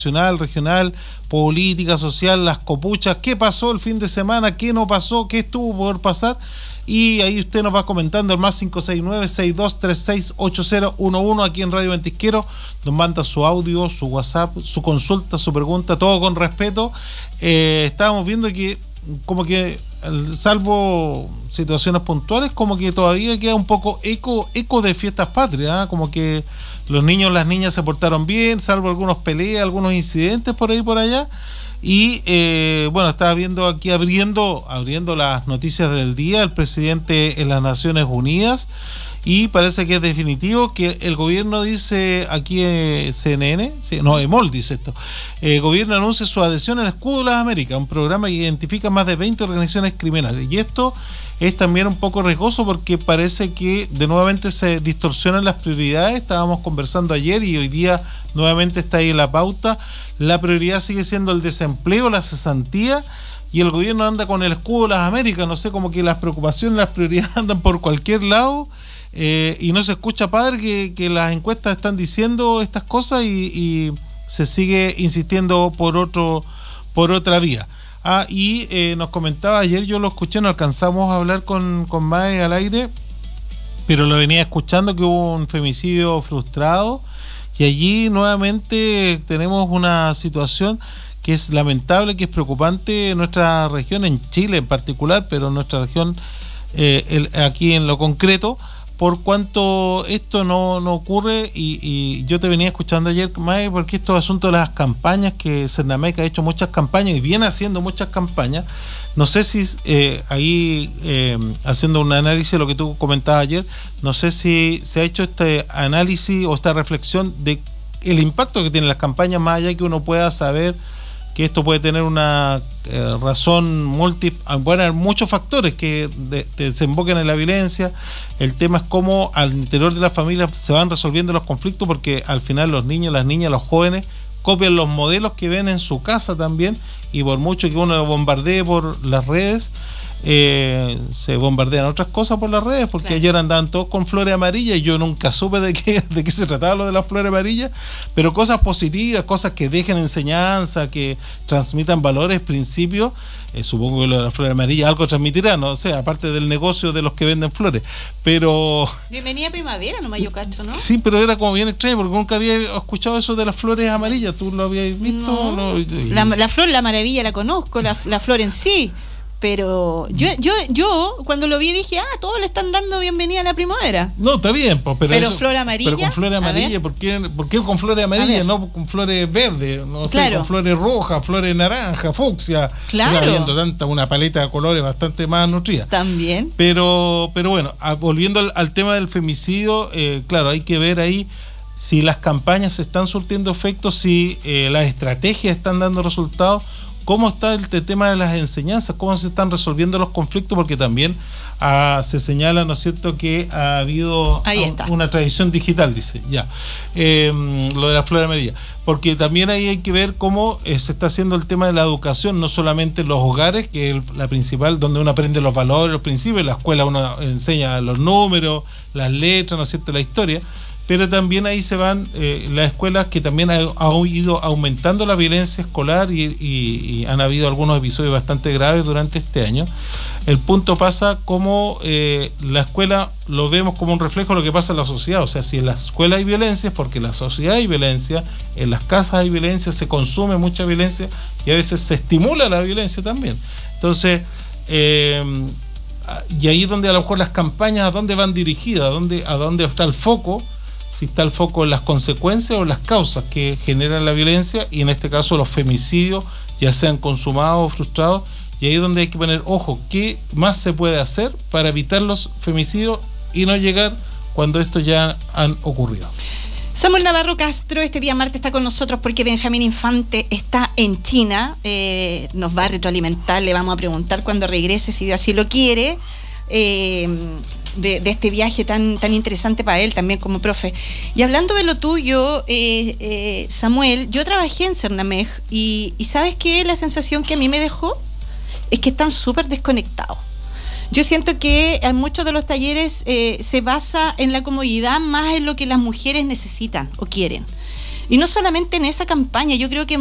nacional, regional, política, social, las copuchas, qué pasó el fin de semana, qué no pasó, qué estuvo por pasar, y ahí usted nos va comentando el más 569-6236-8011 aquí en Radio Ventisquero, nos manda su audio, su WhatsApp, su consulta, su pregunta, todo con respeto. Estábamos viendo que como que salvo situaciones puntuales, como que todavía queda un poco eco de fiestas patrias, ¿eh? Como que los niños, las niñas se portaron bien, salvo algunos peleas, algunos incidentes por ahí por allá. Y bueno, estaba viendo aquí abriendo las noticias del día, el presidente en las Naciones Unidas, y parece que es definitivo que el gobierno dice aquí CNN, EMOL dice esto, el gobierno anuncia su adhesión al Escudo de las Américas, un programa que identifica más de 20 organizaciones criminales, y esto es también un poco riesgoso porque parece que de nuevamente se distorsionan las prioridades. Estábamos conversando ayer y hoy día nuevamente está ahí en la pauta, la prioridad sigue siendo el desempleo, la cesantía, y el gobierno anda con el Escudo de las Américas, no sé, como que las preocupaciones, las prioridades andan por cualquier lado. Y no se escucha, padre, que las encuestas están diciendo estas cosas y se sigue insistiendo por otra vía. Y nos comentaba ayer, yo lo escuché, no alcanzamos a hablar con Mae al aire, pero lo venía escuchando, que hubo un femicidio frustrado, y allí nuevamente tenemos una situación que es lamentable, que es preocupante en nuestra región, en Chile en particular, pero en nuestra región aquí en lo concreto, por cuanto esto no ocurre, y yo te venía escuchando ayer, Mae, porque estos asuntos de las campañas, que Cernamec ha hecho muchas campañas y viene haciendo muchas campañas, no sé si ahí haciendo un análisis de lo que tú comentabas ayer, no sé si se ha hecho este análisis o esta reflexión de el impacto que tienen las campañas, más allá que uno pueda saber que esto puede tener una razón bueno, muchos factores que desemboquen en la violencia. El tema es cómo al interior de la familia se van resolviendo los conflictos, porque al final los niños, las niñas, los jóvenes copian los modelos que ven en su casa también, y por mucho que uno lo bombardee por las redes, se bombardean otras cosas por las redes, porque claro, ayer andaban todos con flores amarillas y yo nunca supe de qué se trataba lo de las flores amarillas, pero cosas positivas, cosas que dejen enseñanza, que transmitan valores, principios. Supongo que lo de las flores amarillas algo transmitirá, no sé, aparte del negocio de los que venden flores, pero... Bienvenida primavera, nomás yo cacho, ¿no? Sí, pero era como bien extraño, porque nunca había escuchado eso de las flores amarillas. ¿Tú lo habías visto? No. La flor, la maravilla, la conozco, la flor en sí, pero yo cuando lo vi dije, todos le están dando bienvenida a la primavera. No, está bien, pero eso, flor amarilla. Pero con flores amarillas, ¿por qué con flores amarillas, no con flores verdes? No sé, claro, con flores rojas, flores naranja, fucsia. Claro. O sea, habiendo una paleta de colores bastante más nutrida. También. Pero bueno, volviendo al tema del femicidio, claro, hay que ver ahí si las campañas se están surtiendo efectos, si las estrategias están dando resultados. ¿Cómo está el tema de las enseñanzas? ¿Cómo se están resolviendo los conflictos? Porque también se señala, ¿no es cierto?, que ha habido una tradición digital, dice, lo de la flor amarilla. Porque también ahí hay que ver cómo se está haciendo el tema de la educación, no solamente en los hogares, que es la principal, donde uno aprende los valores, los principios, en la escuela uno enseña los números, las letras, ¿no es cierto?, la historia, pero también ahí se van las escuelas, que también ha ido aumentando la violencia escolar y han habido algunos episodios bastante graves durante este año. El punto pasa como la escuela lo vemos como un reflejo de lo que pasa en la sociedad. O sea, si en la escuela hay violencia es porque en la sociedad hay violencia, en las casas hay violencia, se consume mucha violencia y a veces se estimula la violencia también. Entonces, y ahí es donde a lo mejor las campañas, ¿a dónde van dirigidas? ¿A dónde está el foco? Si está el foco en las consecuencias o las causas que generan la violencia, y en este caso los femicidios, ya sean consumados o frustrados, y ahí es donde hay que poner ojo, ¿qué más se puede hacer para evitar los femicidios y no llegar cuando estos ya han ocurrido? Samuel Navarro Castro este día martes está con nosotros porque Benjamín Infante está en China, nos va a retroalimentar, le vamos a preguntar cuando regrese, si Dios así lo quiere, de este viaje tan interesante para él también como profe. Y hablando de lo tuyo, Samuel, yo trabajé en Cernamec y ¿sabes qué? La sensación que a mí me dejó es que están súper desconectados. Yo siento que en muchos de los talleres se basa en la comodidad más en lo que las mujeres necesitan o quieren. Y no solamente en esa campaña, yo creo que